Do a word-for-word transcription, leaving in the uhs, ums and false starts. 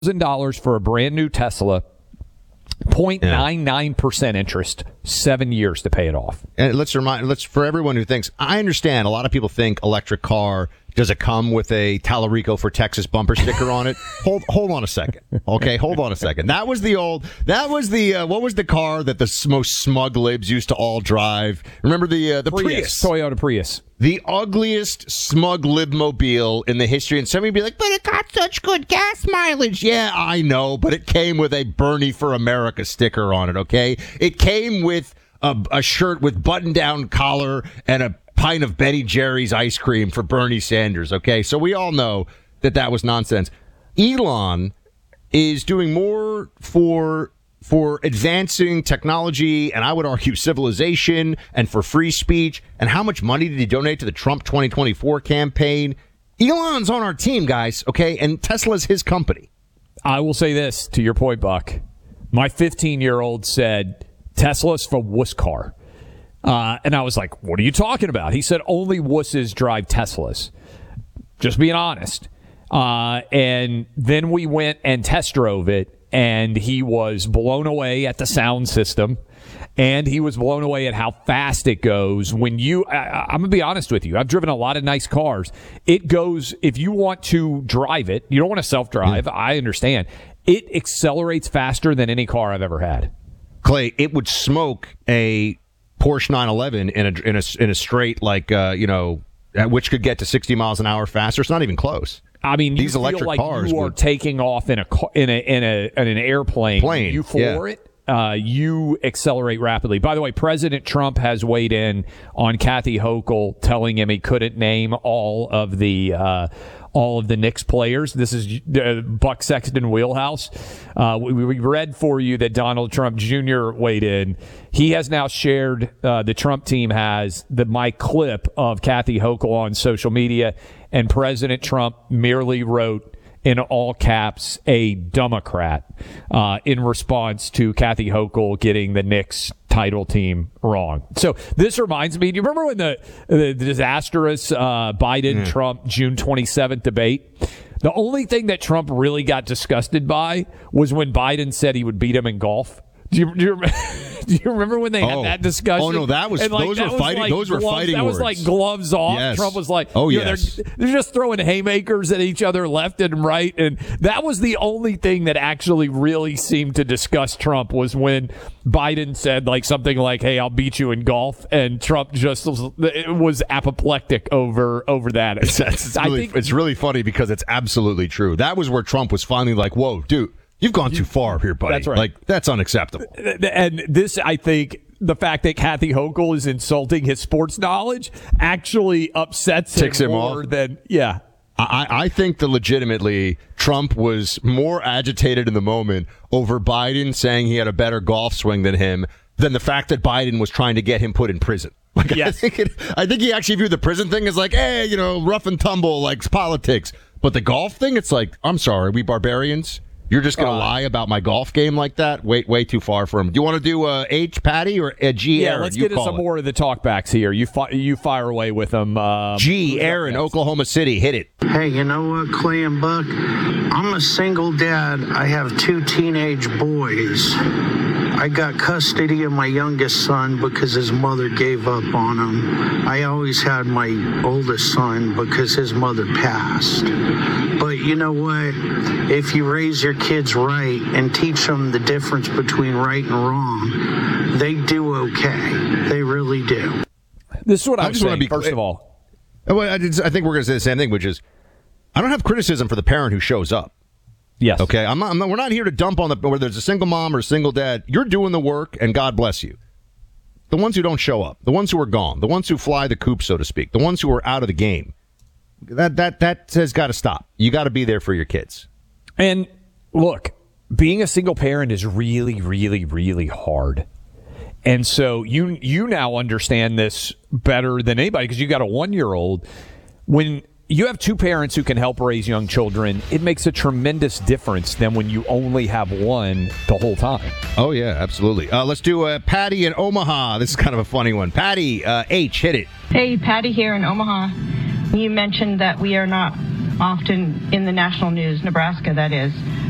thousand dollars for a brand new Tesla, zero point nine nine percent interest, seven years to pay it off. And let's remind, let's for everyone who thinks, I understand a lot of people think electric car, does it come with a Tallarico for Texas bumper sticker on it? hold hold on a second. Okay, hold on a second. That was the old, that was the, uh, what was the car that the most smug libs used to all drive? Remember the uh, the Prius. Prius? Toyota Prius. The ugliest smug libmobile in the history. And somebody would be like, but it got such good gas mileage. Yeah, I know, but it came with a Bernie for America sticker on it, okay? It came with a, a shirt with button-down collar and a pint of Ben and Jerry's ice cream for Bernie Sanders, okay? So we all know that that was nonsense. Elon is doing more for for advancing technology, and I would argue civilization, and for free speech. And how much money did he donate to the Trump twenty twenty-four campaign? Elon's on our team, guys, okay? And Tesla's his company. I will say this, to your point, Buck. My fifteen-year-old said, Tesla's for wuss car. Uh, and I was like, what are you talking about? He said, only wusses drive Teslas. Just being honest. Uh, and then we went and test drove it, and he was blown away at the sound system, and he was blown away at how fast it goes. When you, I, I'm going to be honest with you, I've driven a lot of nice cars. It goes, if you want to drive it, you don't want to self-drive, mm. I understand. It accelerates faster than any car I've ever had. Clay, it would smoke a Porsche nine eleven in a in a in a straight, like uh, you know, which could get to sixty miles an hour faster. It's not even close. I mean, these you electric feel like cars you are would... taking off in a in a in a in an airplane. Plane, you floor yeah. it. Uh, you accelerate rapidly. By the way, President Trump has weighed in on Kathy Hochul, telling him he couldn't name all of the uh, all of the Knicks players. This is uh, Buck Sexton wheelhouse. Uh, we, we read for you that Donald Trump Junior weighed in. He has now shared, uh, the Trump team has, the my clip of Kathy Hochul on social media, and President Trump merely wrote, in all caps, a Democrat, uh, in response to Kathy Hochul getting the Knicks title team wrong. So this reminds me, do you remember when the, the disastrous uh, Biden-Trump mm. June twenty-seventh debate? The only thing that Trump really got disgusted by was when Biden said he would beat him in golf. Do you, do you, do you remember when they had oh. that discussion? Oh no, that was and like, those that were was fighting. Like those gloves, were fighting. That words. was like gloves off. Yes. Trump was like, "Oh you yes, know, they're, they're just throwing haymakers at each other left and right." And that was the only thing that actually really seemed to disgust Trump, was when Biden said like something like, "Hey, I'll beat you in golf," and Trump just was, was apoplectic over over that. It's, it's, I really, think it's really funny because it's absolutely true. That was where Trump was finally like, "Whoa, dude." You've gone too far here, buddy. That's right. Like, that's unacceptable. And this, I think, the fact that Kathy Hochul is insulting his sports knowledge actually upsets Ticks him him more off. than, yeah. I, I think that legitimately Trump was more agitated in the moment over Biden saying he had a better golf swing than him than the fact that Biden was trying to get him put in prison. Like, yes. I think it, I think he actually viewed the prison thing as like, hey, you know, rough and tumble, like politics. But the golf thing, it's like, I'm sorry, are we barbarians? You're just going to uh, lie about my golf game like that? Way, way too far for him. Do you want to do uh, H, Patty, or uh, G, yeah, Aaron? let's you get into some it. more of the talkbacks here. You fi- you fire away with them. Um, G, Aaron, Oklahoma City. Hit it. Hey, you know what, Clay and Buck? I'm a single dad. I have two teenage boys. I got custody of my youngest son because his mother gave up on him. I always had my oldest son because his mother passed. But you know what? If you raise your kids right and teach them the difference between right and wrong, they do okay. They really do. This is what I, I was just want saying, to be first clear. of all. I think we're going to say the same thing, which is, I don't have criticism for the parent who shows up. Yes. Okay. I'm not, I'm not, we're not here to dump on the whether there's a single mom or a single dad. You're doing the work, and God bless you. The ones who don't show up, the ones who are gone, the ones who fly the coop, so to speak, the ones who are out of the game. That that that has got to stop. You got to be there for your kids. And look, being a single parent is really, really, really hard. And so you you now understand this better than anybody because you got a one-year-old. When you have two parents who can help raise young children, it makes a tremendous difference than when you only have one the whole time. Oh, yeah, absolutely. Uh, let's do uh, Patty in Omaha. This is kind of a funny one. Patty, uh, H, hit it. Hey, Patty here in Omaha. You mentioned that we are not often in the national news, Nebraska, that is.